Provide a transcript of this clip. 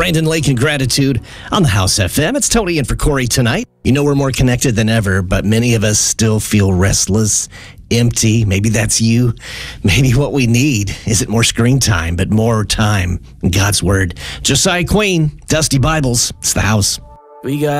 Brandon Lake and Gratitude on the House FM. It's Tony in for Corey tonight. You know, we're more connected than ever, but many of us still feel restless, empty. Maybe that's you. Maybe what we need isn't more screen time, but more time in God's Word. Josiah Queen, Dusty Bibles. It's the House. We got